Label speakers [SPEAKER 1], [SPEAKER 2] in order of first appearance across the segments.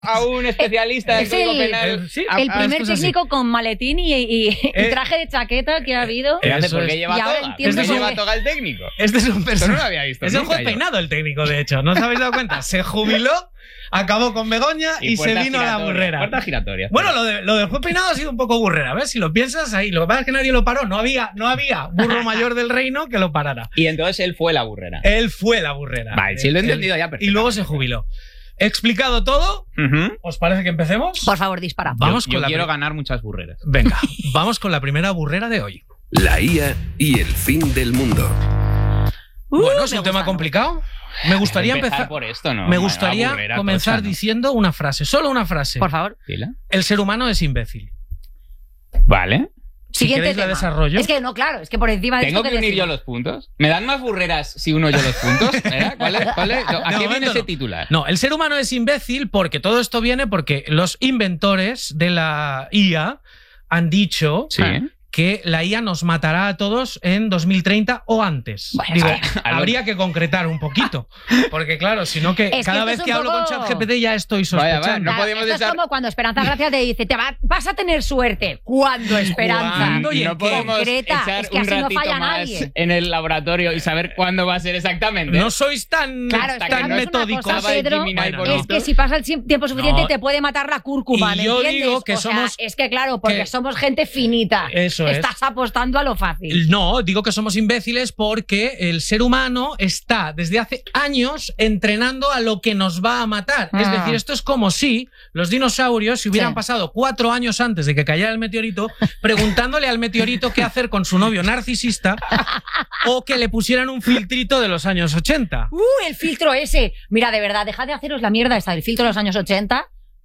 [SPEAKER 1] a un especialista del Código Penal.
[SPEAKER 2] El primer técnico con maletín y traje de chaqueta que ha habido.
[SPEAKER 1] ¿Por qué lleva toga? ¿Por qué lleva toga el técnico?
[SPEAKER 3] Este es un personaje.
[SPEAKER 1] No lo había visto.
[SPEAKER 3] Es el juez peinado el técnico, de hecho. ¿No os habéis dado cuenta? Se jubiló, acabó con Begoña y se vino a la burrera.
[SPEAKER 1] Puerta giratoria.
[SPEAKER 3] Bueno, lo del juez peinado ha sido un poco burrera. A ver, si lo piensas ahí. Lo que pasa es que nadie lo paró. No había burro mayor del reino que lo parara.
[SPEAKER 1] Y entonces él fue la burrera.
[SPEAKER 3] Él fue la burrera.
[SPEAKER 1] Vale, sí lo he entendido ya perfectamente.
[SPEAKER 3] Y luego se jubiló. He explicado todo. ¿Os parece que empecemos?
[SPEAKER 2] Por favor, dispara.
[SPEAKER 1] Yo quiero ganar muchas burreras.
[SPEAKER 3] Venga, vamos con la primera burrera de hoy.
[SPEAKER 4] La IA y el fin del mundo.
[SPEAKER 3] Bueno, es un tema complicado. Me gustaría empezar
[SPEAKER 1] por esto, ¿no?
[SPEAKER 3] Me gustaría comenzar diciendo una frase, solo una frase.
[SPEAKER 2] Por favor.
[SPEAKER 3] El ser humano es imbécil.
[SPEAKER 1] Vale.
[SPEAKER 2] Siguiente tema.
[SPEAKER 3] Desarrollo.
[SPEAKER 2] Es que no, claro, es que por encima de
[SPEAKER 1] ¿Tengo
[SPEAKER 2] esto
[SPEAKER 1] que unir yo los puntos? ¿Me dan más burreras si uno yo los puntos? ¿Cuál es? ¿A qué viene ese titular?
[SPEAKER 3] No, el ser humano es imbécil porque todo esto viene porque los inventores de la IA han dicho que la IA nos matará a todos en 2030 o antes.
[SPEAKER 2] Bueno,
[SPEAKER 3] digo, habría que concretar un poquito. Porque claro, si no que cada vez que hablo con ChatGPT ya estoy sospechando.
[SPEAKER 1] Vaya, no podemos
[SPEAKER 2] esto es como cuando Esperanza Gracia te dice, vas a tener suerte. ¿Cuándo, Esperanza?
[SPEAKER 3] ¿Cuándo y
[SPEAKER 1] no podemos
[SPEAKER 2] concreta?
[SPEAKER 1] echar
[SPEAKER 2] Es que
[SPEAKER 1] un
[SPEAKER 2] así no
[SPEAKER 1] ratito
[SPEAKER 2] falla
[SPEAKER 1] más
[SPEAKER 2] nadie.
[SPEAKER 1] en el laboratorio y saber cuándo va a ser exactamente.
[SPEAKER 3] No sois tan metódicos.
[SPEAKER 2] Pedro,
[SPEAKER 1] bueno,
[SPEAKER 2] es que si pasa el tiempo suficiente te puede matar la cúrcuma, ¿me
[SPEAKER 3] yo
[SPEAKER 2] entiendes?
[SPEAKER 3] digo que somos...
[SPEAKER 2] es que claro, porque somos gente finita.
[SPEAKER 3] Eso es.
[SPEAKER 2] Estás apostando a lo fácil.
[SPEAKER 3] No, digo que somos imbéciles porque el ser humano está desde hace años entrenando a lo que nos va a matar. Es decir, esto es como si los dinosaurios se hubieran pasado 4 años antes de que cayera el meteorito preguntándole al meteorito qué hacer con su novio narcisista o que le pusieran un filtrito de los años 80.
[SPEAKER 2] El filtro ese. Mira, de verdad, dejad de haceros la mierda esta del filtro de los años 80.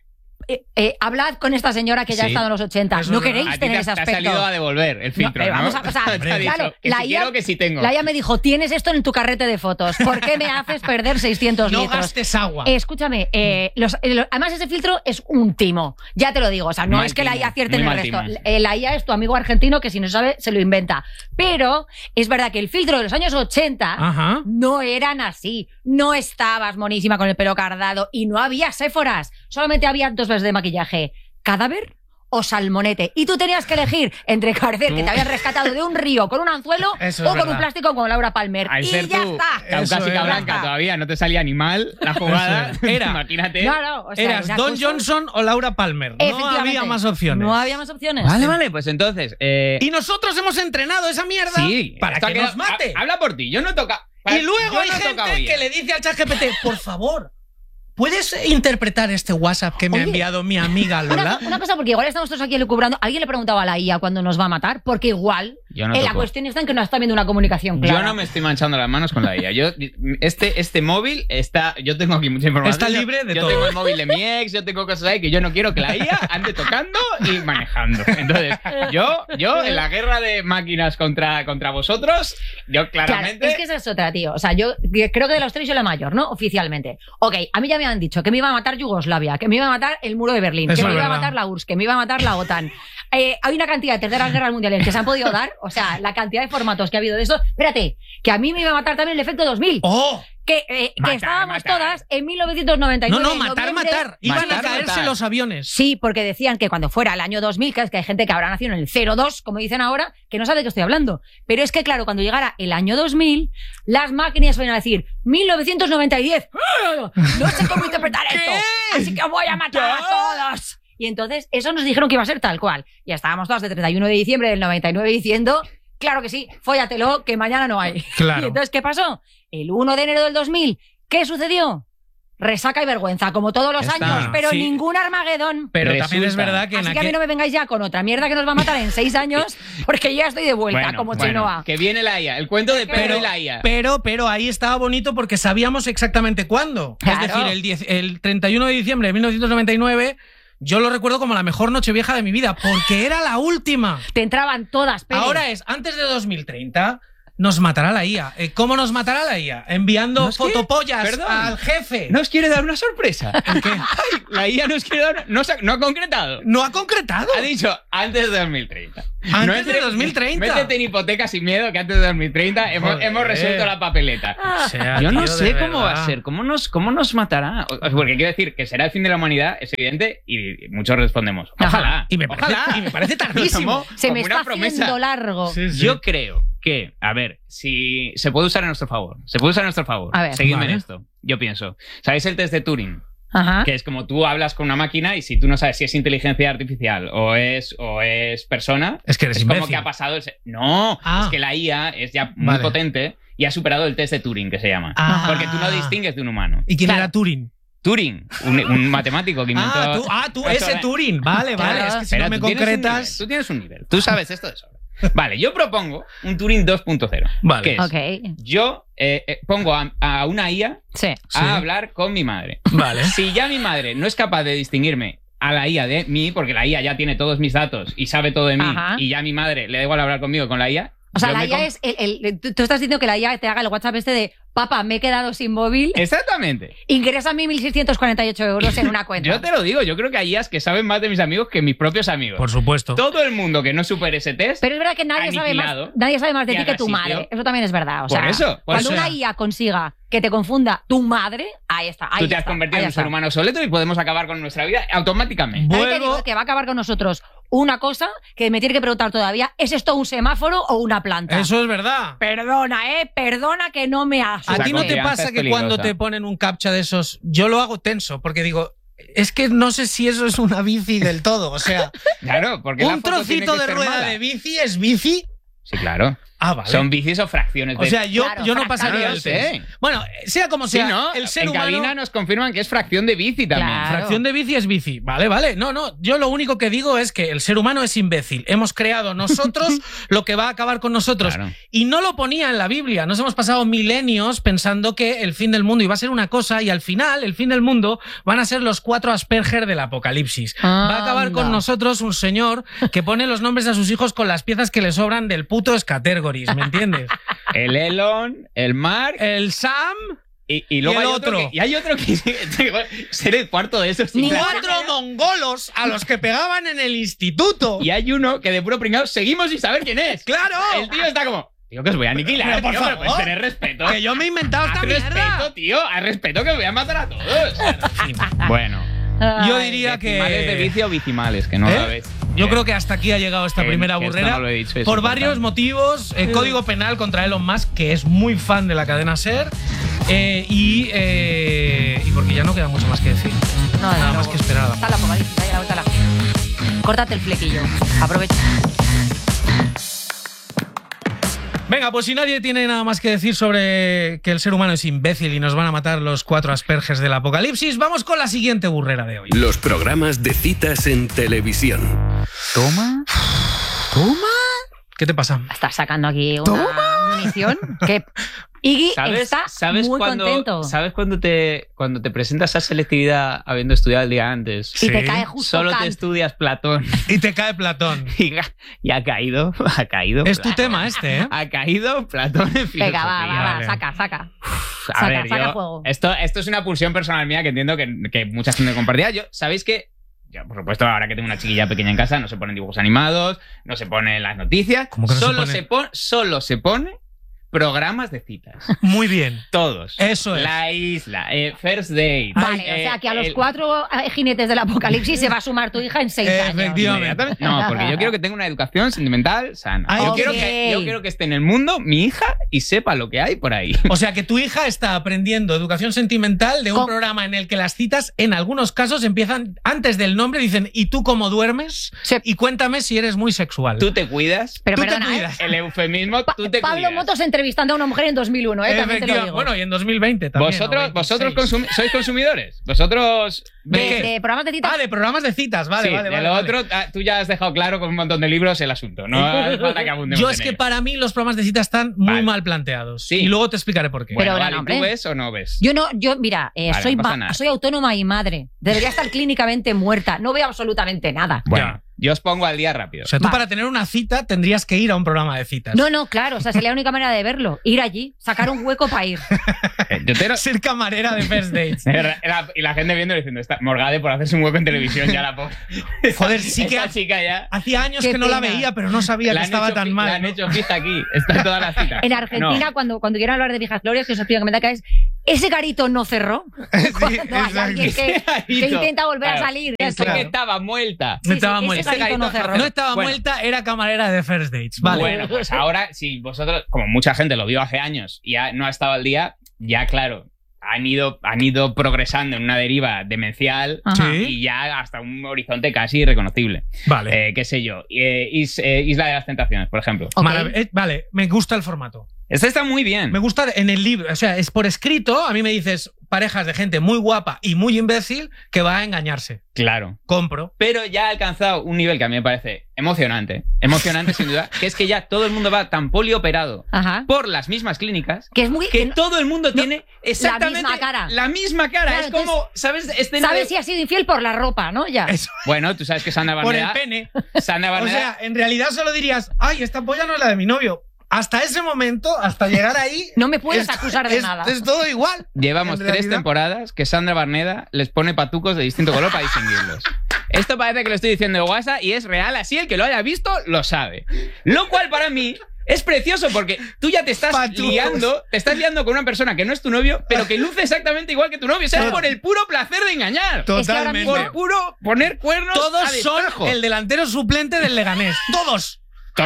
[SPEAKER 2] Hablad con esta señora que ya ha estado en los 80. No queréis tener ese aspecto.
[SPEAKER 1] Te ha salido a devolver el filtro, ¿no?
[SPEAKER 2] Vamos a pasar.
[SPEAKER 1] Claro, la IA, que sí tengo.
[SPEAKER 2] La IA me dijo, tienes esto en tu carrete de fotos. ¿Por qué me haces perder 600 litros?
[SPEAKER 3] No gastes agua.
[SPEAKER 2] Escúchame, además ese filtro es un timo. Ya te lo digo. O sea, no es que la IA acierte en el resto. La IA es tu amigo argentino que si no sabe, se lo inventa. Pero es verdad que el filtro de los años 80 no eran así. No estabas monísima con el pelo cardado y no había séforas. Solamente había 2 veces de maquillaje. ¿Cadáver o salmonete? Y tú tenías que elegir entre parecer que te habían rescatado de un río con un anzuelo o con un plástico con Laura Palmer.
[SPEAKER 1] Al
[SPEAKER 2] y
[SPEAKER 1] ser
[SPEAKER 2] ya
[SPEAKER 1] tú,
[SPEAKER 2] está.
[SPEAKER 1] Caucásica Blanca, todavía no te salía ni mal la jugada. Imagínate.
[SPEAKER 2] No,
[SPEAKER 3] eras Don Johnson o Laura Palmer. No había más opciones.
[SPEAKER 2] No había más opciones.
[SPEAKER 1] Vale, pues entonces...
[SPEAKER 3] Y nosotros hemos entrenado esa mierda para que nos mate.
[SPEAKER 1] Habla por ti, yo no toca...
[SPEAKER 3] Y luego hay gente que le dice al ChatGPT, por favor, ¿puedes interpretar este WhatsApp que me ha enviado mi amiga Lola?
[SPEAKER 2] Una cosa, porque igual estamos todos aquí elucubrando. ¿Alguien le preguntaba a la IA cuándo nos va a matar? Porque igual la cuestión está en que no está viendo una comunicación clara.
[SPEAKER 1] Yo no me estoy manchando las manos con la IA. Este móvil está... Yo tengo aquí mucha información.
[SPEAKER 3] Está libre de todo.
[SPEAKER 1] Yo tengo el móvil de mi ex, yo tengo cosas ahí que yo no quiero que la IA ande tocando y manejando. Entonces, yo en la guerra de máquinas contra vosotros, yo claramente...
[SPEAKER 2] Claro, es que esa es otra, tío. O sea, yo creo que de los 3 soy la mayor, ¿no? Oficialmente. Ok, a mí ya me han dicho que me iba a matar Yugoslavia, que me iba a matar el muro de Berlín, que me iba a matar la URSS, que me iba a matar la OTAN. Hay una cantidad de terceras guerras mundiales que se han podido dar, o sea, la cantidad de formatos que ha habido de eso. Espérate, que a mí me iba a matar también el efecto 2000. Que estábamos todas en 1999.
[SPEAKER 3] No, matar. Iban a caerse los aviones.
[SPEAKER 2] Sí, porque decían que cuando fuera el año 2000, que es que hay gente que habrá nacido en el 02, como dicen ahora, que no sabe de qué estoy hablando. Pero es que, claro, cuando llegara el año 2000, las máquinas van a decir 1990 no sé cómo interpretar esto, así que voy a matar a todos. Y entonces, eso nos dijeron que iba a ser tal cual. Ya estábamos todas de 31 de diciembre del 99 diciendo... Claro que sí, fóllatelo, que mañana no hay.
[SPEAKER 3] Claro.
[SPEAKER 2] Y entonces, ¿qué pasó? El 1 de enero del 2000, ¿qué sucedió? Resaca y vergüenza, como todos los años, pero ningún Armagedón.
[SPEAKER 3] Pero también es verdad que...
[SPEAKER 2] Así que a mí no me vengáis ya con otra mierda que nos va a matar en 6 años, porque ya estoy de vuelta, como Chenoa.
[SPEAKER 1] Que viene la IA, el cuento de Pedro y la IA.
[SPEAKER 3] Pero ahí estaba bonito porque sabíamos exactamente cuándo. Claro. Es decir, el 31 de diciembre de 1999... Yo lo recuerdo como la mejor Nochevieja de mi vida, porque era la última.
[SPEAKER 2] Te entraban todas, Pérez.
[SPEAKER 3] Ahora es, antes de 2030, nos matará la IA. ¿Cómo nos matará la IA? Enviando
[SPEAKER 1] ¿Nos qué?
[SPEAKER 3] fotopollas
[SPEAKER 1] Perdón.
[SPEAKER 3] al jefe.
[SPEAKER 1] ¿Nos quiere dar una sorpresa?
[SPEAKER 3] ¿El qué?
[SPEAKER 1] Ay, la IA nos quiere dar... No ha concretado.
[SPEAKER 3] No ha concretado.
[SPEAKER 1] Ha dicho antes de 2030.
[SPEAKER 3] Antes de 2030.
[SPEAKER 1] Métete en hipoteca sin miedo que antes de 2030 hemos resuelto la papeleta.
[SPEAKER 3] O sea,
[SPEAKER 1] Yo no
[SPEAKER 3] tío,
[SPEAKER 1] sé
[SPEAKER 3] de
[SPEAKER 1] cómo va
[SPEAKER 3] verdad.
[SPEAKER 1] a ser, cómo nos matará. Porque quiero decir que será el fin de la humanidad, es evidente, y muchos respondemos. Ojalá.
[SPEAKER 3] Y me parece tardísimo.
[SPEAKER 2] Se me
[SPEAKER 1] como una
[SPEAKER 2] está
[SPEAKER 1] promesa.
[SPEAKER 2] haciendo largo.
[SPEAKER 3] Sí, sí.
[SPEAKER 1] Yo creo que, a ver, si se puede usar a nuestro favor. Se puede usar a nuestro favor.
[SPEAKER 2] A ver.
[SPEAKER 1] Seguidme
[SPEAKER 3] Vale.
[SPEAKER 1] en esto. Yo pienso. ¿Sabéis el test de Turing?
[SPEAKER 2] Ajá.
[SPEAKER 1] Que es como tú hablas con una máquina y si tú no sabes si es inteligencia artificial o es persona,
[SPEAKER 3] Es que eres
[SPEAKER 1] es como
[SPEAKER 3] imbécil.
[SPEAKER 1] que ha pasado No,
[SPEAKER 3] Ah.
[SPEAKER 1] es que la IA es ya muy
[SPEAKER 3] Vale.
[SPEAKER 1] potente y ha superado el test de Turing, que se llama.
[SPEAKER 3] Ah.
[SPEAKER 1] Porque tú no distingues de un humano.
[SPEAKER 3] ¿Y quién
[SPEAKER 2] Claro.
[SPEAKER 3] era Turing?
[SPEAKER 1] Turing, un matemático que inventó...
[SPEAKER 3] Tú, ese Turing. Vale, vale.
[SPEAKER 2] Claro.
[SPEAKER 3] Es que si
[SPEAKER 1] Pero
[SPEAKER 3] no me
[SPEAKER 1] tú tienes un
[SPEAKER 3] concretas.
[SPEAKER 1] nivel, tú tienes un nivel. Tú sabes esto de sobra. Vale, yo propongo un Turing 2.0.
[SPEAKER 3] Vale.
[SPEAKER 1] Que es,
[SPEAKER 2] Ok.
[SPEAKER 1] yo pongo a una IA
[SPEAKER 2] Sí.
[SPEAKER 3] Sí.
[SPEAKER 1] a hablar con mi madre.
[SPEAKER 3] Vale.
[SPEAKER 1] Si ya mi madre no es capaz de distinguirme a la IA de mí, porque la IA ya tiene todos mis datos y sabe todo de mí,
[SPEAKER 2] Ajá.
[SPEAKER 1] y ya mi madre le da igual hablar conmigo con la IA.
[SPEAKER 2] O sea,
[SPEAKER 1] yo
[SPEAKER 2] la
[SPEAKER 1] me
[SPEAKER 2] IA
[SPEAKER 1] com-
[SPEAKER 2] es tú estás diciendo que la IA te haga el WhatsApp este de papá, me he quedado sin móvil,
[SPEAKER 1] Exactamente.
[SPEAKER 2] ingresa 1.648 euros en una cuenta.
[SPEAKER 1] Yo te lo digo, yo creo que hay IAs que saben más de mis amigos que mis propios amigos.
[SPEAKER 3] Por supuesto.
[SPEAKER 1] Todo el mundo que no supere ese test.
[SPEAKER 2] Pero es verdad que nadie sabe
[SPEAKER 1] Aniquilado.
[SPEAKER 2] más de
[SPEAKER 1] Que
[SPEAKER 2] ti que
[SPEAKER 1] haga
[SPEAKER 2] tu
[SPEAKER 1] sitio.
[SPEAKER 2] madre. Eso también es verdad. O
[SPEAKER 1] Por
[SPEAKER 2] sea,
[SPEAKER 1] eso,
[SPEAKER 2] cuando
[SPEAKER 3] o sea-
[SPEAKER 2] una IA consiga que te confunda tu madre, ahí está. Ahí
[SPEAKER 1] Tú te has
[SPEAKER 2] está,
[SPEAKER 1] convertido
[SPEAKER 2] ahí
[SPEAKER 1] en un
[SPEAKER 2] está.
[SPEAKER 1] ser humano obsoleto y podemos acabar con nuestra vida automáticamente.
[SPEAKER 2] También te
[SPEAKER 3] Vuelvo-
[SPEAKER 2] digo que va a acabar con nosotros una cosa que me tiene que preguntar todavía, ¿es esto un semáforo o una planta?
[SPEAKER 3] Eso es verdad.
[SPEAKER 2] Perdona, perdona que no me asusto.
[SPEAKER 3] ¿A
[SPEAKER 1] Esa
[SPEAKER 3] ti no te
[SPEAKER 1] confianza
[SPEAKER 3] pasa
[SPEAKER 1] es
[SPEAKER 3] que cuando
[SPEAKER 1] peligrosa.
[SPEAKER 3] te ponen un captcha de esos, yo lo hago tenso, porque digo, es que no sé si eso es una bici del todo, o sea,
[SPEAKER 1] Claro, porque la
[SPEAKER 3] un
[SPEAKER 1] foto tiene
[SPEAKER 3] trocito
[SPEAKER 1] que
[SPEAKER 3] de
[SPEAKER 1] ser
[SPEAKER 3] rueda
[SPEAKER 1] mala.
[SPEAKER 3] de bici es bici.
[SPEAKER 1] Sí, claro.
[SPEAKER 3] Ah, vale.
[SPEAKER 1] Son bicis o fracciones de...
[SPEAKER 3] O sea, yo no
[SPEAKER 2] Claro,
[SPEAKER 3] pasaría
[SPEAKER 1] no
[SPEAKER 3] el
[SPEAKER 1] sé.
[SPEAKER 3] test. Bueno, sea como
[SPEAKER 1] Sí,
[SPEAKER 3] sea,
[SPEAKER 1] ¿no?
[SPEAKER 3] el ser
[SPEAKER 1] en
[SPEAKER 3] humano...
[SPEAKER 1] cabina nos confirman que es fracción de bici también.
[SPEAKER 2] Claro.
[SPEAKER 3] Fracción de bici es bici. Vale, vale. No, yo lo único que digo es que el ser humano es imbécil. Hemos creado nosotros lo que va a acabar con nosotros.
[SPEAKER 1] Claro.
[SPEAKER 3] Y no lo ponía en la Biblia. Nos hemos pasado milenios pensando que el fin del mundo iba a ser una cosa y al final el fin del mundo van a ser los 4 Asperger del apocalipsis. Va a acabar con
[SPEAKER 2] Anda.
[SPEAKER 3] nosotros un señor que pone los nombres a sus hijos con las piezas que le sobran del puto Scattergories, ¿me entiendes?
[SPEAKER 1] El Elon, el Mark
[SPEAKER 3] El Sam...
[SPEAKER 1] y luego
[SPEAKER 3] y el
[SPEAKER 1] hay
[SPEAKER 3] otro.
[SPEAKER 1] y hay otro que ser el cuarto de esos.
[SPEAKER 2] Ni
[SPEAKER 1] chicos.
[SPEAKER 3] 4 mongolos a los que pegaban en el instituto.
[SPEAKER 1] Y hay uno que de puro pringado seguimos sin saber quién es.
[SPEAKER 3] ¡Claro!
[SPEAKER 1] El tío está como... Tío, que os voy a aniquilar.
[SPEAKER 3] Pero, por
[SPEAKER 1] tío,
[SPEAKER 3] favor.
[SPEAKER 1] puedes tener respeto.
[SPEAKER 3] Que yo me he inventado
[SPEAKER 1] Haz
[SPEAKER 3] esta mierda.
[SPEAKER 1] respeto, tío. Haz respeto que os voy a matar a todos. Bueno.
[SPEAKER 3] Yo
[SPEAKER 2] Ay.
[SPEAKER 3] diría que...
[SPEAKER 1] Decimales de vicio o bicimales, que no
[SPEAKER 3] ¿Eh?
[SPEAKER 1] sabéis.
[SPEAKER 3] Yo creo que hasta aquí ha llegado esta
[SPEAKER 1] Que-
[SPEAKER 3] primera
[SPEAKER 1] que esto
[SPEAKER 3] burrera.
[SPEAKER 1] no lo he dicho, es
[SPEAKER 3] por
[SPEAKER 1] importante.
[SPEAKER 3] varios motivos. Código penal contra Elon Musk, que es muy fan de la cadena SER. Y porque ya no queda mucho más que decir.
[SPEAKER 2] No, desde
[SPEAKER 3] Nada más
[SPEAKER 2] luego.
[SPEAKER 3] que esperar a la
[SPEAKER 2] Está la apocalipsis, ahí a la vuelta de la esquina. Córtate el flequillo. Aprovecha.
[SPEAKER 3] Venga, pues si nadie tiene nada más que decir sobre que el ser humano es imbécil y nos van a matar los 4 Asperges del apocalipsis, vamos con la siguiente burrera de hoy.
[SPEAKER 4] Los programas de citas en televisión.
[SPEAKER 1] Toma.
[SPEAKER 3] ¿Qué te pasa?
[SPEAKER 2] Estás sacando aquí una munición que Iggy está muy contento.
[SPEAKER 1] ¿Sabes cuando te presentas a selectividad habiendo estudiado el día antes?
[SPEAKER 2] Y te
[SPEAKER 3] Sí.
[SPEAKER 2] cae justo
[SPEAKER 1] Solo
[SPEAKER 2] Kant.
[SPEAKER 1] te estudias Platón.
[SPEAKER 3] Y te cae Platón.
[SPEAKER 1] Y ha caído.
[SPEAKER 3] Es tu
[SPEAKER 1] Platón.
[SPEAKER 3] tema este, ¿eh?
[SPEAKER 1] Ha caído Platón en filosofía.
[SPEAKER 2] Venga, va,
[SPEAKER 3] Vale.
[SPEAKER 2] saca.
[SPEAKER 1] A
[SPEAKER 2] Saca,
[SPEAKER 1] ver,
[SPEAKER 2] saca
[SPEAKER 1] yo-
[SPEAKER 2] fuego.
[SPEAKER 1] Esto es una pulsión personal mía que entiendo que mucha gente compartía. ¿Sabéis qué? Yo, por supuesto, ahora que tengo una chiquilla pequeña en casa, no se ponen dibujos animados, no se ponen las noticias.
[SPEAKER 3] ¿Cómo que no se
[SPEAKER 1] Solo se pone programas de citas.
[SPEAKER 3] Muy bien.
[SPEAKER 1] Todos.
[SPEAKER 3] Eso es.
[SPEAKER 1] La isla, First Date.
[SPEAKER 2] Vale, o sea que a los 4 jinetes del apocalipsis se va a sumar tu hija en 6 años.
[SPEAKER 3] Efectivamente.
[SPEAKER 1] No, porque yo quiero que tenga una educación sentimental sana.
[SPEAKER 3] Ah,
[SPEAKER 1] Yo
[SPEAKER 3] ok.
[SPEAKER 1] quiero que esté en el mundo mi hija y sepa lo que hay por ahí.
[SPEAKER 3] O sea que tu hija está aprendiendo educación sentimental de un
[SPEAKER 2] Con-
[SPEAKER 3] programa en el que las citas en algunos casos empiezan antes del nombre, dicen ¿y tú cómo duermes?
[SPEAKER 2] Sí.
[SPEAKER 3] Y cuéntame si eres muy sexual.
[SPEAKER 1] Tú te cuidas.
[SPEAKER 2] Pero
[SPEAKER 3] Tú te
[SPEAKER 2] perdona,
[SPEAKER 3] cuidas.
[SPEAKER 1] El eufemismo, tú te
[SPEAKER 2] Pablo
[SPEAKER 1] cuidas.
[SPEAKER 2] Motos entrevistando a una mujer en 2001, también te lo
[SPEAKER 3] Efectiva-
[SPEAKER 2] digo.
[SPEAKER 3] Bueno, y en 2020 también.
[SPEAKER 1] ¿Vosotros,
[SPEAKER 3] ¿no?
[SPEAKER 1] vosotros
[SPEAKER 3] 26.
[SPEAKER 1] sois consumidores? ¿Vosotros veis?
[SPEAKER 2] de programas de citas.
[SPEAKER 3] Ah, de programas de citas, vale,
[SPEAKER 1] Sí,
[SPEAKER 3] vale,
[SPEAKER 1] de
[SPEAKER 3] vale.
[SPEAKER 1] lo
[SPEAKER 3] vale.
[SPEAKER 1] otro, tú ya has dejado claro con un montón de libros el asunto. No hace falta que abundemos
[SPEAKER 3] Yo
[SPEAKER 1] en
[SPEAKER 3] es que
[SPEAKER 1] ello.
[SPEAKER 3] para mí los programas de citas están muy
[SPEAKER 1] Vale.
[SPEAKER 3] mal planteados.
[SPEAKER 1] Sí.
[SPEAKER 3] Y luego te explicaré por qué.
[SPEAKER 1] Bueno,
[SPEAKER 2] Pero,
[SPEAKER 1] vale,
[SPEAKER 2] hombre.
[SPEAKER 1] ¿tú ves o no ves?
[SPEAKER 2] Yo, mira,
[SPEAKER 1] Vale, no pasa nada.
[SPEAKER 2] soy autónoma y madre. Debería estar clínicamente muerta. No veo absolutamente nada.
[SPEAKER 1] Bueno, Yo os pongo al día rápido.
[SPEAKER 3] O sea, tú para tener una cita tendrías que ir a un programa de citas.
[SPEAKER 2] No, claro. O sea, sería la única manera de verlo. Ir allí, sacar un hueco para ir.
[SPEAKER 3] Ser camarera de First Dates.
[SPEAKER 1] Y la gente viendo y diciendo, Morgade por hacerse un hueco en televisión ya la pobre.
[SPEAKER 3] Joder, sí que
[SPEAKER 1] chica ya.
[SPEAKER 3] Hacía años que no la veía, pero no sabía que estaba tan mal.
[SPEAKER 1] La han hecho fiesta aquí. Está en todas las citas.
[SPEAKER 2] En Argentina, cuando quieran hablar de viejas glorias, que os pido que me da es ese garito no cerró. Cuando hay alguien que intenta volver a salir.
[SPEAKER 1] Pensé que estaba muerta.
[SPEAKER 2] Sí,
[SPEAKER 3] estaba muerta.
[SPEAKER 2] Ese garito no cerró.
[SPEAKER 3] No estaba muerta, era camarera de First Dates. Vale.
[SPEAKER 1] Bueno, pues ahora, si vosotros, como mucha gente lo vio hace años y ya no ha estado al día, ya claro, han ido progresando en una deriva demencial y ya hasta un horizonte casi irreconocible.
[SPEAKER 3] Vale.
[SPEAKER 1] Qué sé yo. Isla de las Tentaciones, por ejemplo.
[SPEAKER 2] Okay.
[SPEAKER 3] Vale, me gusta el formato.
[SPEAKER 1] Este está muy bien.
[SPEAKER 3] Me gusta en el libro, o sea, es por escrito, a mí me dices parejas de gente muy guapa y muy imbécil que va a engañarse.
[SPEAKER 1] Claro.
[SPEAKER 3] Compro.
[SPEAKER 1] Pero ya ha alcanzado un nivel que a mí me parece emocionante sin duda, que es que ya todo el mundo va tan polioperado por las mismas clínicas que todo el mundo tiene exactamente la misma cara. Claro, es como, ¿sabes?
[SPEAKER 2] ¿Sabes si ha sido infiel por la ropa, no? Ya.
[SPEAKER 3] Eso.
[SPEAKER 1] Bueno, tú sabes que Sandra Barneda...
[SPEAKER 3] Por el pene.
[SPEAKER 1] Sandra Barneda...
[SPEAKER 3] O sea, en realidad solo dirías, ay, esta polla no es la de mi novio. Hasta ese momento, hasta llegar ahí...
[SPEAKER 2] No me puedes acusar de nada.
[SPEAKER 3] Es todo igual.
[SPEAKER 1] Llevamos 3 temporadas que Sandra Barneda les pone patucos de distinto color para distinguirlos. Esto parece que lo estoy diciendo de WhatsApp y es real, así el que lo haya visto lo sabe. Lo cual para mí es precioso porque tú ya te estás liando con una persona que no es tu novio, pero que luce exactamente igual que tu novio. O sea, es por el puro placer de engañar.
[SPEAKER 3] Totalmente.
[SPEAKER 1] Por puro poner cuernos.
[SPEAKER 3] Todos son el delantero suplente del Leganés. Todos.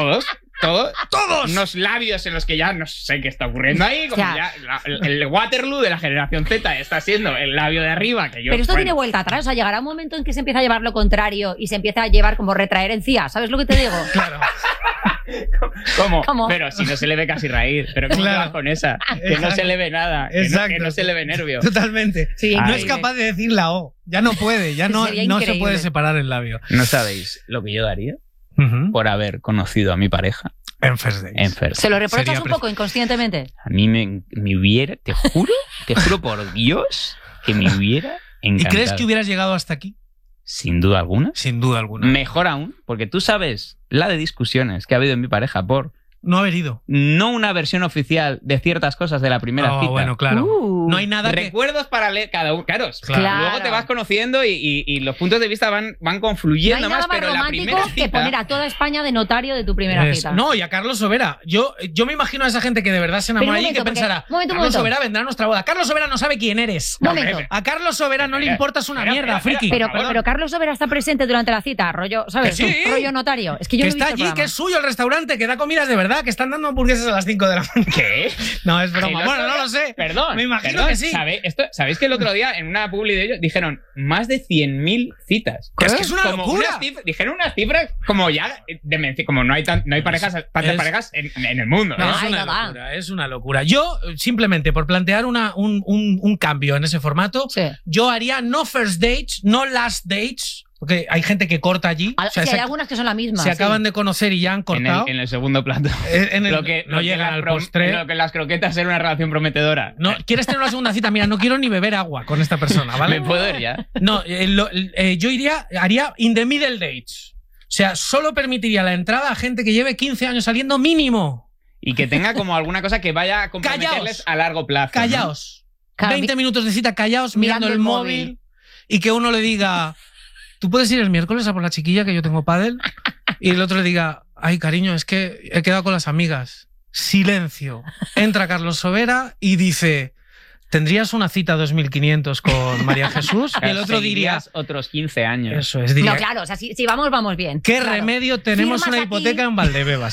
[SPEAKER 1] Unos labios en los que ya no sé qué está ocurriendo ahí. Como ya el Waterloo de la generación Z está siendo el labio de arriba. Pero
[SPEAKER 2] esto tiene vuelta atrás. O sea, llegará un momento en que se empieza a llevar lo contrario y se empieza a llevar como retraer encía. ¿Sabes lo que te digo?
[SPEAKER 3] Claro.
[SPEAKER 1] ¿Cómo? Pero si no se le ve casi raíz. Pero ¿cómo va con esa? Que no se le ve nada. Que no se le ve nervio.
[SPEAKER 3] Totalmente. Sí, no es capaz de decir la O. Ya no puede. Ya no se puede separar el labio.
[SPEAKER 1] ¿No sabéis lo que yo daría por haber conocido a mi pareja?
[SPEAKER 3] En First Dates.
[SPEAKER 2] ¿Se lo reprochas un poco inconscientemente?
[SPEAKER 1] A mí me hubiera, te juro por Dios, que me hubiera encantado.
[SPEAKER 3] ¿Y crees que hubieras llegado hasta aquí?
[SPEAKER 1] Sin duda alguna.
[SPEAKER 3] Sin duda alguna.
[SPEAKER 1] Mejor aún, porque tú sabes la de discusiones que ha habido en mi pareja por...
[SPEAKER 3] No haber ido.
[SPEAKER 1] No una versión oficial de ciertas cosas de la primera cita.
[SPEAKER 3] Bueno, claro. No hay nada
[SPEAKER 1] recuerdos para leer cada uno. Claro. Luego te vas conociendo y los puntos de vista van confluyendo
[SPEAKER 2] no hay
[SPEAKER 1] más,
[SPEAKER 2] nada
[SPEAKER 1] pero
[SPEAKER 2] más
[SPEAKER 1] la primera cita...
[SPEAKER 2] que poner a toda España de notario de tu primera cita.
[SPEAKER 3] No, y a Carlos Sobera. Yo me imagino a esa gente que de verdad se enamora allí y que pensará, Carlos Sobera vendrá a nuestra boda. Carlos Sobera no sabe quién eres. A Carlos Sobera no le importas una mierda, friki.
[SPEAKER 2] Pero Carlos Sobera está presente durante la cita, rollo, ¿sabes?
[SPEAKER 3] Sí.
[SPEAKER 2] Rollo notario. Es que yo
[SPEAKER 3] que está allí, que es suyo el restaurante, que da comidas de verdad, que están dando hamburguesas a las 5 de la mañana.
[SPEAKER 1] ¿Qué?
[SPEAKER 3] No, es broma. Bueno, no lo sé.
[SPEAKER 1] Perdón.
[SPEAKER 3] Me imagino que sí.
[SPEAKER 1] ¿Sabéis que el otro día en una publi de ellos dijeron más de 100.000 citas?
[SPEAKER 3] Es que es una locura.
[SPEAKER 1] Dijeron unas cifras como ya como no hay parejas, tantas parejas en el mundo.
[SPEAKER 3] No, es una locura. Yo, simplemente por plantear un cambio en ese formato, yo haría no first dates, no last dates. Porque hay gente que corta allí.
[SPEAKER 2] Hay algunas que son la misma.
[SPEAKER 3] Se acaban de conocer y ya han cortado.
[SPEAKER 1] En el segundo plato.
[SPEAKER 3] No llegan al postre.
[SPEAKER 1] Lo que las croquetas era una relación prometedora.
[SPEAKER 3] No, ¿quieres tener una segunda cita? Mira, no quiero ni beber agua con esta persona, ¿vale?
[SPEAKER 1] ¿Me puedo ir ya?
[SPEAKER 3] No, yo haría in the middle dates. O sea, solo permitiría la entrada a gente que lleve 15 años saliendo mínimo.
[SPEAKER 1] Y que tenga como alguna cosa que vaya a comprometerles a largo plazo.
[SPEAKER 3] Callaos. ¿No? 20 minutos de cita callaos, mirando el móvil. Y que uno le diga... ¿Tú puedes ir el miércoles a por la chiquilla que yo tengo pádel? Y el otro le diga, ay, cariño, es que he quedado con las amigas. Silencio. Entra Carlos Sobera y dice, ¿tendrías una cita 2500 con María Jesús? Y el otro diría...
[SPEAKER 1] otros 15 años.
[SPEAKER 3] Eso es. Diría,
[SPEAKER 2] no, claro, o sea, si vamos bien.
[SPEAKER 3] ¿Qué remedio? Tenemos una hipoteca en Valdebebas.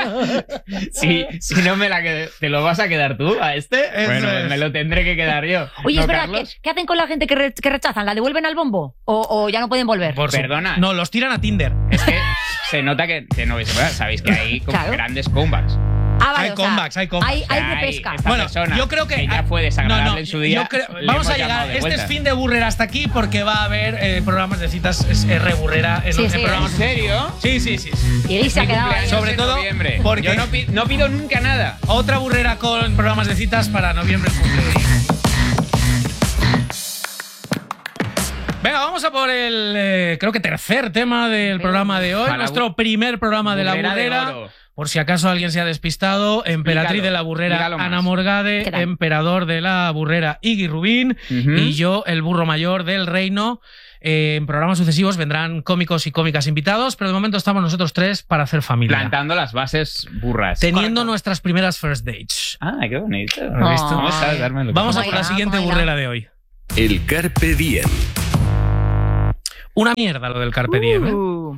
[SPEAKER 1] Si no me la ¿te lo vas a quedar tú a este? Bueno, me lo tendré que quedar yo.
[SPEAKER 2] Oye, es verdad, ¿qué hacen con la gente que rechazan? ¿La devuelven al bombo? ¿O ya no pueden volver?
[SPEAKER 1] Perdona.
[SPEAKER 3] No, los tiran a Tinder.
[SPEAKER 1] Es que se nota que no vais a ver. Sabéis que hay grandes comebacks.
[SPEAKER 2] Vale,
[SPEAKER 3] hay comebacks.
[SPEAKER 2] Hay de pesca.
[SPEAKER 3] Bueno, yo creo que
[SPEAKER 1] ya fue desagradable en su día.
[SPEAKER 3] Vamos a llegar. Este es fin de Burrera hasta aquí porque va a haber programas de citas re-burrera en programas.
[SPEAKER 1] ¿En serio?
[SPEAKER 3] Sí.
[SPEAKER 2] Y se ha quedado ahí.
[SPEAKER 3] Sobre todo porque
[SPEAKER 1] yo no pido nunca nada.
[SPEAKER 3] Otra burrera con programas de citas para noviembre. Venga, vamos a por el, creo que tercer tema del programa de hoy. Nuestro primer programa de La Burrera. Por si acaso alguien se ha despistado, emperatriz de La Burrera, Ana Morgade, emperador de La Burrera, Iggy Rubín, y yo, el burro mayor del reino. En programas sucesivos vendrán cómicos y cómicas invitados, pero de momento estamos nosotros tres para hacer familia.
[SPEAKER 1] Plantando las bases burras.
[SPEAKER 3] Teniendo nuestras primeras first dates.
[SPEAKER 1] Ah, qué bonito.
[SPEAKER 3] Vamos a por la siguiente burrera de hoy.
[SPEAKER 4] El Carpe Diem.
[SPEAKER 3] Una mierda lo del Carpe Diem, ¿eh?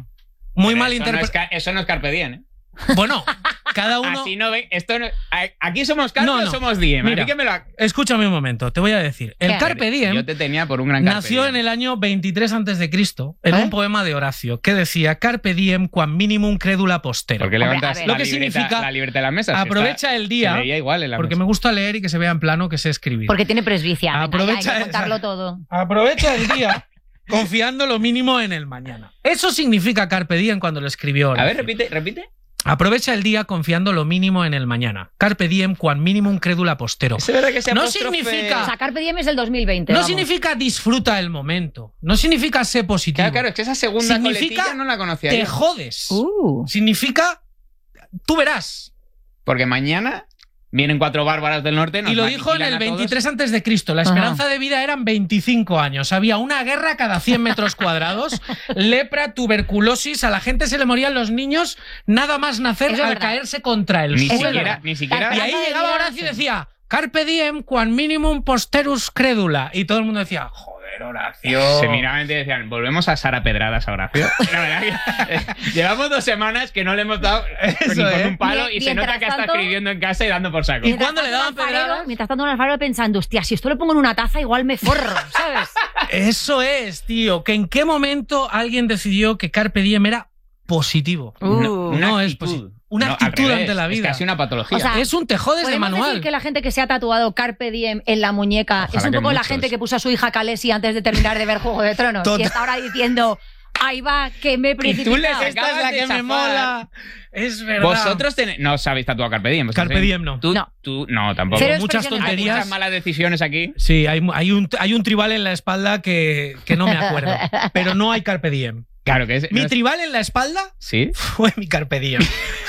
[SPEAKER 3] Muy mal interpretado.
[SPEAKER 1] Eso no es Carpe Diem, ¿eh?
[SPEAKER 3] Bueno, cada uno...
[SPEAKER 1] Así no ven, esto no, aquí somos Carpe o somos Diem.
[SPEAKER 3] Mira, escúchame un momento, te voy a decir. El Carpe Diem
[SPEAKER 1] yo te tenía por un gran Carpe
[SPEAKER 3] nació
[SPEAKER 1] Diem.
[SPEAKER 3] En el año 23 a.C. en un poema de Horacio que decía Carpe Diem quam minimum credula postero.
[SPEAKER 1] ¿Por qué levantas
[SPEAKER 3] lo que significa
[SPEAKER 1] la libreta de la mesa?
[SPEAKER 3] Aprovecha el día,
[SPEAKER 1] se leía igual en la
[SPEAKER 3] porque
[SPEAKER 1] mesa.
[SPEAKER 3] me gusta leer y que se vea en plano que sé escribir.
[SPEAKER 2] Porque tiene presbicia.
[SPEAKER 3] Aprovecha,
[SPEAKER 2] hay que contarlo todo.
[SPEAKER 3] Aprovecha el día confiando lo mínimo en el mañana. Eso significa Carpe Diem cuando lo escribió Horacio.
[SPEAKER 1] A ver, repite.
[SPEAKER 3] Aprovecha el día confiando lo mínimo en el mañana. Carpe diem quam minimum credula postero.
[SPEAKER 1] ¿Es verdad que
[SPEAKER 3] no significa...
[SPEAKER 2] O sea, Carpe Diem es el 2020.
[SPEAKER 3] No significa disfruta el momento. No significa ser positivo.
[SPEAKER 1] Claro, es que esa segunda
[SPEAKER 3] significa
[SPEAKER 1] coletilla no la conocía
[SPEAKER 3] te
[SPEAKER 1] yo.
[SPEAKER 3] jodes. Significa tú verás.
[SPEAKER 1] Porque mañana vienen 4 bárbaras del norte.
[SPEAKER 3] Y lo dijo en el 23 a.C. La esperanza de vida eran 25 años. Había una guerra cada 100 metros cuadrados, lepra, tuberculosis, a la gente se le morían los niños nada más nacer al caerse contra el suelo.
[SPEAKER 1] Ni siquiera.
[SPEAKER 3] Y ahí llegaba Horacio y decía Carpe diem quam minimum posterus credula. Y todo el mundo decía, joder, Horacio.
[SPEAKER 1] Se miraban y decían, volvemos a Sara Pedradas a Horacio. La verdad que llevamos 2 semanas que no le hemos dado ni con un palo y se nota que está escribiendo en casa y dando por saco.
[SPEAKER 3] ¿Y cuándo le daban pedradas?
[SPEAKER 2] Mientras tanto en el alfarero pensando, hostia, si esto lo pongo en una taza igual me forro, ¿sabes?
[SPEAKER 3] Eso es, tío. Que en qué momento alguien decidió que Carpe diem era positivo.
[SPEAKER 1] No
[SPEAKER 3] es positivo. Una actitud ante la vida.
[SPEAKER 1] Es casi una patología.
[SPEAKER 2] O sea,
[SPEAKER 3] es un te jodes de manual.
[SPEAKER 2] Decir que la gente que se ha tatuado Carpe Diem en la muñeca
[SPEAKER 1] Ojalá
[SPEAKER 2] es un poco la
[SPEAKER 1] muchos.
[SPEAKER 2] gente que puso a su hija Khaleesi antes de terminar de ver Juego de Tronos y está ahora diciendo, ahí va, que me he precipitado.
[SPEAKER 1] Y tú les
[SPEAKER 3] Esta es la que me mola. Es verdad.
[SPEAKER 1] Vosotros no os habéis tatuado Carpe Diem.
[SPEAKER 3] Carpe Diem no.
[SPEAKER 1] Tú no, tampoco.
[SPEAKER 2] Cero
[SPEAKER 3] Muchas
[SPEAKER 2] expresiones.
[SPEAKER 1] Hay
[SPEAKER 3] tonterías.
[SPEAKER 1] muchas malas decisiones aquí.
[SPEAKER 3] Sí, hay un tribal en la espalda que no me acuerdo. Pero no hay Carpe Diem.
[SPEAKER 1] Claro que es.
[SPEAKER 3] Mi tribal en la espalda
[SPEAKER 1] Sí.
[SPEAKER 3] fue mi Carpe Diem.